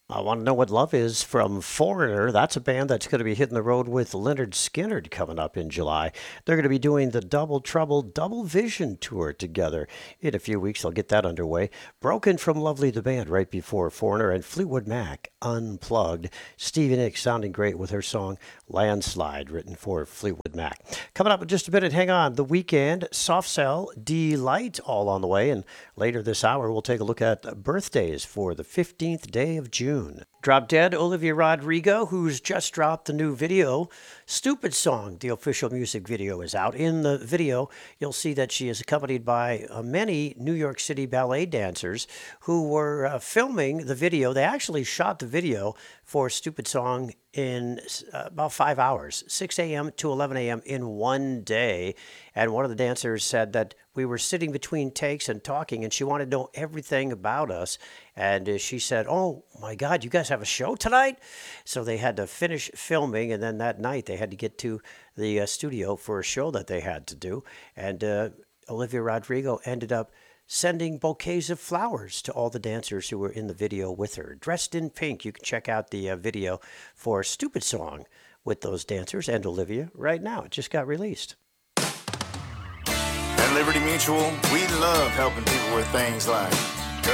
I want to know what love is from Foreigner. That's a band that's going to be hitting the road with Leonard Skinner coming up in July. They're going to be doing the Double Trouble Double Vision tour together in a few weeks. They'll get that underway. Broken from Lovely the band right before Foreigner and Fleetwood Mac unplugged. Stevie Nicks sounding great with her song Landslide, written for Fleetwood Mac. Coming up in just a minute, hang on. The Weekend, Soft Cell, Delight, all on the way. And later this hour, we'll take a look at birthdays for the 15th day of June. Drop Dead, Olivia Rodrigo, who's just dropped the new video, Stupid Song. The official music video is out. In the video, you'll see that she is accompanied by many New York City ballet dancers who were filming the video. They actually shot the video for Stupid Song in about 5 hours, 6 a.m. to 11 a.m. in one day. And one of the dancers said that we were sitting between takes and talking, and she wanted to know everything about us. And she said, "Oh my God, you guys have a show tonight?" So they had to finish filming, and then that night they had to get to the studio for a show that they had to do. And Olivia Rodrigo ended up sending bouquets of flowers to all the dancers who were in the video with her, dressed in pink. You can check out the video for Stupid Song with those dancers and Olivia right now. It just got released. At Liberty Mutual, we love helping people with things like